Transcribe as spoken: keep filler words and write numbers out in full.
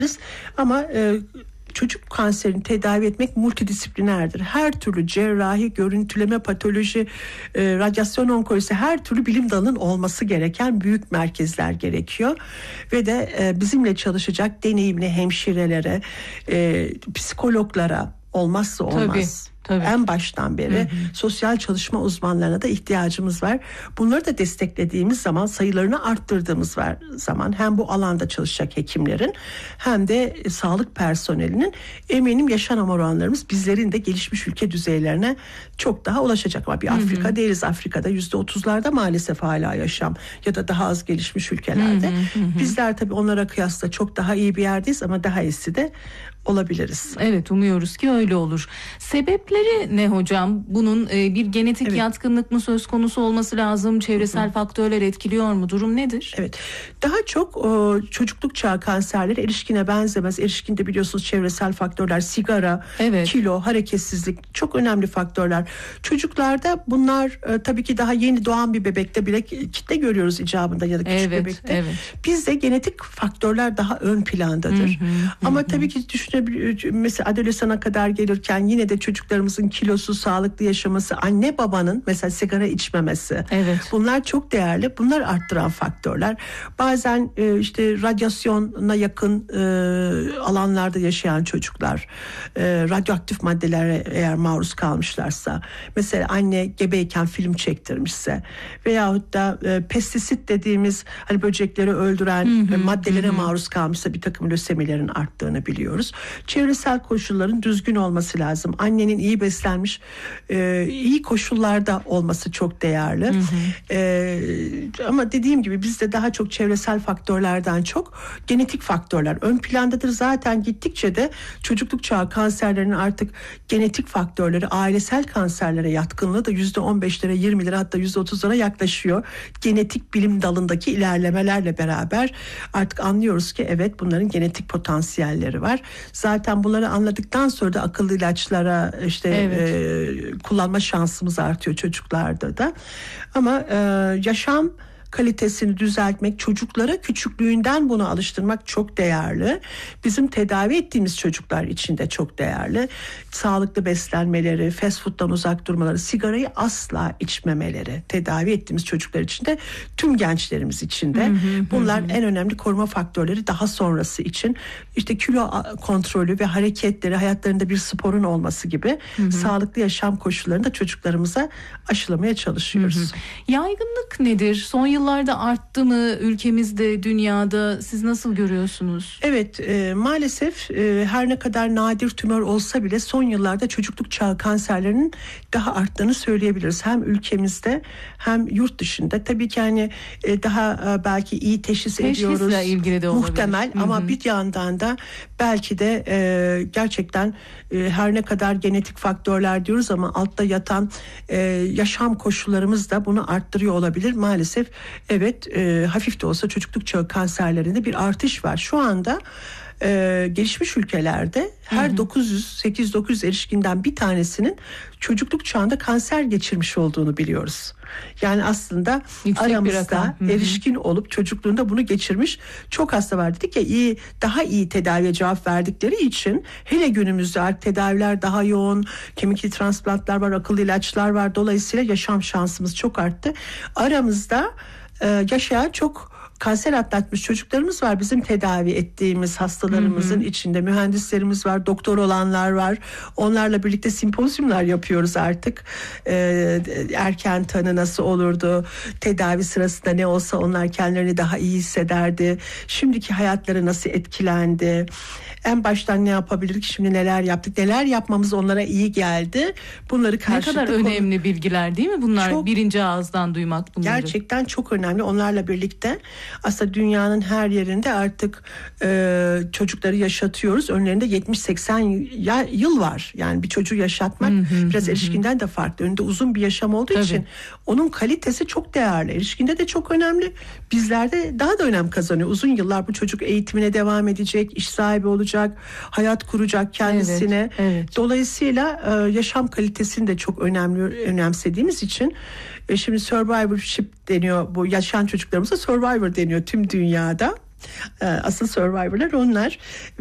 Ama e, çocuk kanserini tedavi etmek multidisiplinerdir. Her türlü cerrahi, görüntüleme, patoloji, e, radyasyon onkolojisi, her türlü bilim dalının olması gereken büyük merkezler gerekiyor. Ve de e, bizimle çalışacak deneyimli hemşirelere, e, psikologlara olmazsa olmaz. Tabii. Tabii. En baştan beri hı hı. sosyal çalışma uzmanlarına da ihtiyacımız var. Bunları da desteklediğimiz zaman, sayılarını arttırdığımız var zaman hem bu alanda çalışacak hekimlerin hem de e, sağlık personelinin eminim yaşam oranlarımız bizlerin de gelişmiş ülke düzeylerine çok daha ulaşacak. Ama bir hı hı. Afrika değiliz. Afrika'da yüzde otuzlarda maalesef hala yaşam ya da daha az gelişmiş ülkelerde. Hı hı hı. Bizler tabii onlara kıyasla çok daha iyi bir yerdeyiz ama daha iyisi de olabiliriz. Evet, umuyoruz ki öyle olur. Sebepleri ne hocam? Bunun e, bir genetik evet. yatkınlık mı söz konusu olması lazım? Çevresel Hı-hı. faktörler etkiliyor mu? Durum nedir? Evet. Daha çok o, çocukluk çağı kanserleri erişkine benzemez. Erişkinde biliyorsunuz çevresel faktörler, sigara, evet. kilo, hareketsizlik çok önemli faktörler. Çocuklarda bunlar e, tabii ki daha yeni doğan bir bebekte bile kitle görüyoruz icabında ya da küçük evet, bebekte. Evet. Bizde genetik faktörler daha ön plandadır. Hı-hı. Ama Hı-hı. tabii ki düşün mesela adolesana kadar gelirken yine de çocuklarımızın kilosu, sağlıklı yaşaması, anne babanın mesela sigara içmemesi. Evet. Bunlar çok değerli. Bunlar arttıran faktörler. Bazen e, işte radyasyona yakın e, alanlarda yaşayan çocuklar, e, radyoaktif maddelere eğer maruz kalmışlarsa, mesela anne gebeyken film çektirmişse veyahut da e, pestisit dediğimiz hani böcekleri öldüren hı hı, maddelere hı. maruz kalmışsa bir takım lösemilerin arttığını biliyoruz. Çevresel koşulların düzgün olması lazım. Annenin iyi beslenmiş, e, iyi koşullarda olması çok değerli. Hı hı. E, ama dediğim gibi bizde daha çok çevresel faktörlerden çok genetik faktörler ön plandadır. Zaten gittikçe de çocukluk çağı kanserlerinin artık genetik faktörleri, ailesel kanserlere yatkınlığı da yüzde on beşlere, yirmilere hatta yüzde otuzlara yaklaşıyor. Genetik bilim dalındaki ilerlemelerle beraber artık anlıyoruz ki evet bunların genetik potansiyelleri var. Zaten bunları anladıktan sonra da akıllı ilaçlara işte evet. e, kullanma şansımız artıyor çocuklarda da. Ama e, yaşam kalitesini düzeltmek, çocuklara küçüklüğünden bunu alıştırmak çok değerli. Bizim tedavi ettiğimiz çocuklar için de çok değerli. Sağlıklı beslenmeleri, fast food'dan uzak durmaları, sigarayı asla içmemeleri, tedavi ettiğimiz çocuklar için de tüm gençlerimiz için de. Hı hı, bunlar hı. en önemli koruma faktörleri daha sonrası için. İşte kilo kontrolü ve hareketleri, hayatlarında bir sporun olması gibi hı hı. sağlıklı yaşam koşullarını da çocuklarımıza aşılamaya çalışıyoruz. Hı hı. Yaygınlık nedir? Son yıl Yıllarda arttı mı ülkemizde, dünyada? Siz nasıl görüyorsunuz? Evet, e, maalesef e, her ne kadar nadir tümör olsa bile son yıllarda çocukluk çağı kanserlerinin daha arttığını söyleyebiliriz. Hem ülkemizde hem yurt dışında. Tabii ki hani e, daha e, belki iyi teşhis Teşhisle ediyoruz. ilgili de olabilir. Muhtemel Hı-hı. ama bir yandan da belki de e, gerçekten e, her ne kadar genetik faktörler diyoruz ama altta yatan e, yaşam koşullarımız da bunu arttırıyor olabilir. Maalesef evet e, hafif de olsa çocukluk çağı kanserlerinde bir artış var. Şu anda e, gelişmiş ülkelerde her hı hı. dokuz yüz sekiz dokuz yüz erişkinden bir tanesinin çocukluk çağında kanser geçirmiş olduğunu biliyoruz. Yani aslında yüksek aramızda erişkin olup çocukluğunda bunu geçirmiş çok hasta var. Dedik ya iyi, daha iyi tedaviye cevap verdikleri için hele günümüzde artık tedaviler daha yoğun, kemikli transplantlar var, akıllı ilaçlar var. Dolayısıyla yaşam şansımız çok arttı. Aramızda e, yaşayan çok kanser atlatmış çocuklarımız var. Bizim tedavi ettiğimiz hastalarımızın hı hı. içinde mühendislerimiz var, doktor olanlar var. Onlarla birlikte simpozyumlar yapıyoruz artık. Ee, erken tanı nasıl olurdu? Tedavi sırasında ne olsa onlar kendilerini daha iyi hissederdi. Şimdiki hayatları nasıl etkilendi? En baştan ne yapabilirdik? Şimdi neler yaptık? Neler yapmamız onlara iyi geldi? Bunları karşılıklı... Ne kadar önemli konu... bilgiler değil mi bunlar? Çok, birinci ağızdan duymak bunları. Gerçekten çok önemli. Onlarla birlikte aslında dünyanın her yerinde artık e, çocukları yaşatıyoruz. Önlerinde yetmiş seksen yıl var. Yani bir çocuğu yaşatmak hı hı, biraz hı. erişkinden de farklı. Önünde uzun bir yaşam olduğu Tabii. için onun kalitesi çok değerli. Erişkinde de çok önemli. Bizlerde daha da önem kazanıyor. Uzun yıllar bu çocuk eğitimine devam edecek, iş sahibi olacak, hayat kuracak kendisine. Evet, evet. Dolayısıyla e, yaşam kalitesini de çok önemli önemsediğimiz için e, şimdi survivorship deniyor, bu yaşayan çocuklarımıza survivor deniyor tüm dünyada. Asıl survivorlar onlar.